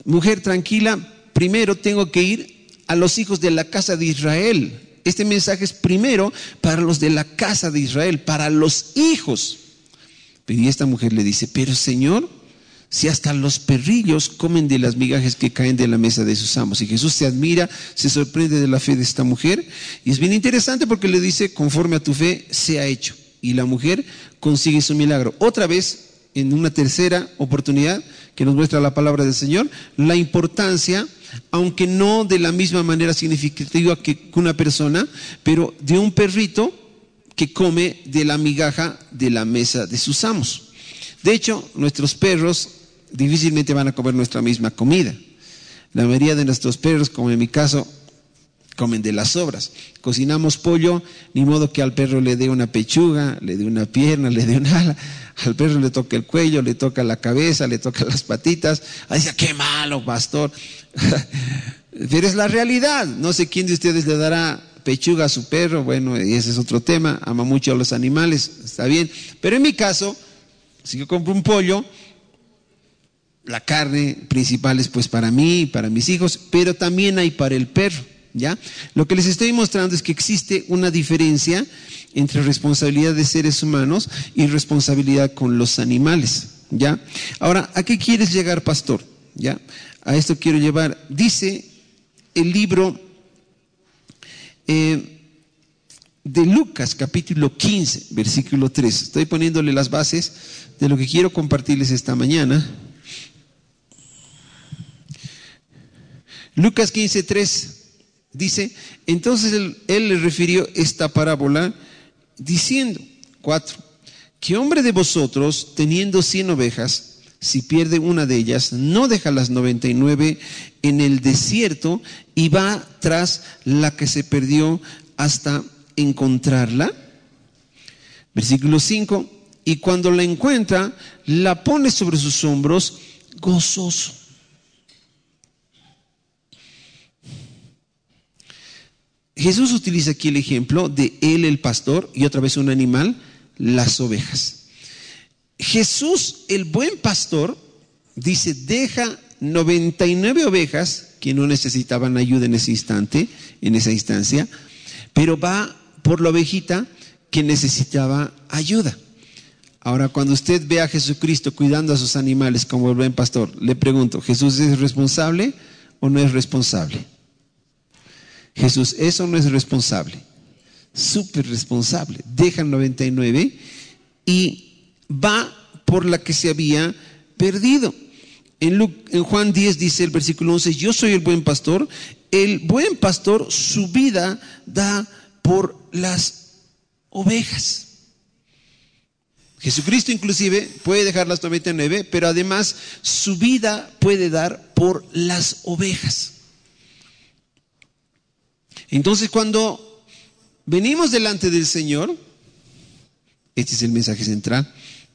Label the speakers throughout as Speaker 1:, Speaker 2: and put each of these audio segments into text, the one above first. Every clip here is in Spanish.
Speaker 1: mujer tranquila, primero tengo que ir a los hijos de la casa de Israel. Este mensaje es primero para los de la casa de Israel, para los hijos. Y esta mujer le dice, pero Señor, si hasta los perrillos comen de las migajas que caen de la mesa de sus amos. Y Jesús se admira, se sorprende de la fe de esta mujer. Y es bien interesante porque le dice, conforme a tu fe, sea hecho. Y la mujer consigue su milagro. Otra vez, en una tercera oportunidad que nos muestra la palabra del Señor, la importancia, aunque no de la misma manera significativa que una persona, pero de un perrito que come de la migaja de la mesa de sus amos. De hecho, nuestros perros difícilmente van a comer nuestra misma comida. La mayoría de nuestros perros, como en mi caso, comen de las sobras. Cocinamos pollo, ni modo que al perro le dé una pechuga, le dé una pierna, le dé una ala. Al perro le toca el cuello, le toca la cabeza, le toca las patitas. Ahí dice, qué malo, pastor. Pero es la realidad. No sé quién de ustedes le dará pechuga a su perro. Bueno, y ese es otro tema. Ama mucho a los animales, está bien. Pero en mi caso, si yo compro un pollo, la carne principal es pues para mí y para mis hijos, pero también hay para el perro, ¿ya? Lo que les estoy mostrando es que existe una diferencia entre responsabilidad de seres humanos y responsabilidad con los animales, ¿ya? Ahora, ¿a qué quieres llegar, pastor? ¿Ya? A esto quiero llevar. Dice el libro de Lucas, capítulo 15, versículo 3. Estoy poniéndole las bases de lo que quiero compartirles esta mañana. Lucas 15, 3 dice, entonces él le refirió esta parábola diciendo, 4, ¿qué hombre de vosotros, teniendo 100 ovejas, si pierde una de ellas, no deja las 99 en el desierto y va tras la que se perdió hasta encontrarla? Versículo 5, y cuando la encuentra, la pone sobre sus hombros gozoso. Jesús utiliza aquí el ejemplo de él, el pastor, y otra vez un animal, las ovejas. Jesús, el buen pastor, dice, deja 99 ovejas que no necesitaban ayuda en ese instante, en esa instancia, pero va por la ovejita que necesitaba ayuda. Ahora, cuando usted ve a Jesucristo cuidando a sus animales como el buen pastor, le pregunto, ¿Jesús es responsable o no es responsable? Jesús, ¿eso no es responsable? Súper responsable. Deja 99 y va por la que se había perdido. En Juan 10 dice el versículo 11, yo soy el buen pastor. El buen pastor su vida da por las ovejas. Jesucristo inclusive puede dejar las 99, pero además su vida puede dar por las ovejas. Entonces, cuando venimos delante del Señor, este es el mensaje central,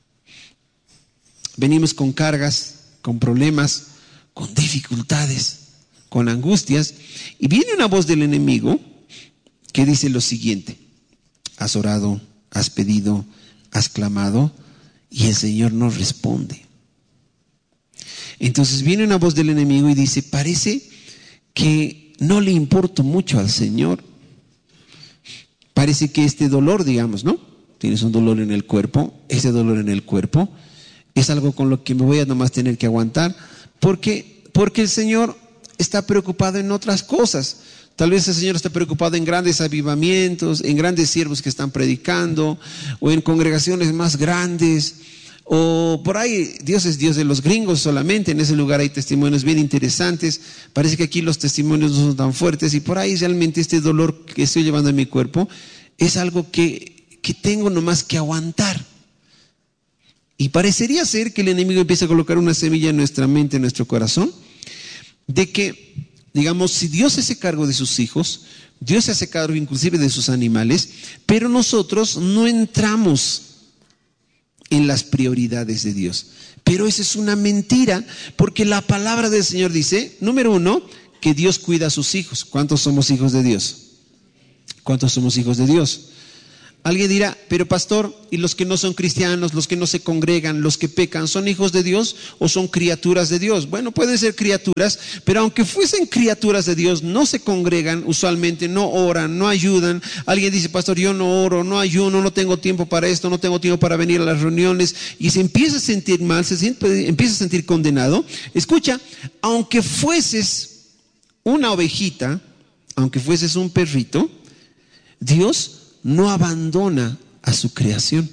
Speaker 1: venimos con cargas, con problemas, con dificultades, con angustias, y viene una voz del enemigo que dice lo siguiente: has orado, has pedido, has clamado, y el Señor no responde. Entonces viene una voz del enemigo y dice, parece que no le importo mucho al Señor. Parece que este dolor, digamos, ¿no? Tienes un dolor en el cuerpo, ese dolor en el cuerpo es algo con lo que me voy a nomás tener que aguantar, porque el Señor está preocupado en otras cosas. Tal vez el Señor está preocupado en grandes avivamientos, en grandes siervos que están predicando, o en congregaciones más grandes, o por ahí Dios es Dios de los gringos solamente. En ese lugar hay testimonios bien interesantes. Parece que aquí los testimonios no son tan fuertes, y por ahí realmente este dolor que estoy llevando en mi cuerpo es algo que tengo nomás que aguantar. Y parecería ser que el enemigo empieza a colocar una semilla en nuestra mente, en nuestro corazón, de que, digamos, si Dios se hace cargo de sus hijos, Dios se hace cargo inclusive de sus animales, pero nosotros no entramos en las prioridades de Dios. Pero esa es una mentira, porque la palabra del Señor dice, número 1, que Dios cuida a sus hijos. ¿Cuántos somos hijos de Dios? ¿Cuántos somos hijos de Dios? Alguien dirá, pero pastor, ¿y los que no son cristianos, los que no se congregan, los que pecan, son hijos de Dios o son criaturas de Dios? Bueno, pueden ser criaturas, pero aunque fuesen criaturas de Dios, no se congregan usualmente, no oran, no ayudan. Alguien dice, pastor, yo no oro, no ayuno, no tengo tiempo para esto, no tengo tiempo para venir a las reuniones, y se empieza a sentir mal, empieza a sentir condenado. Escucha, aunque fueses una ovejita, aunque fueses un perrito, Dios no abandona a su creación.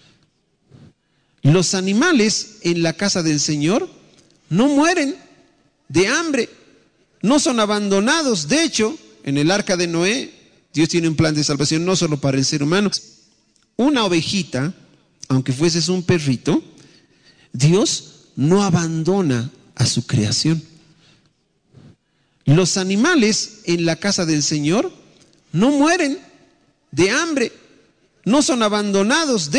Speaker 1: Los animales en la casa del Señor no mueren de hambre, no son abandonados. De hecho, en el arca de Noé, Dios tiene un plan de salvación no solo para el ser humano. Una ovejita, aunque fueses un perrito, Dios no abandona a su creación. Los animales en la casa del Señor no mueren de hambre, no son abandonados.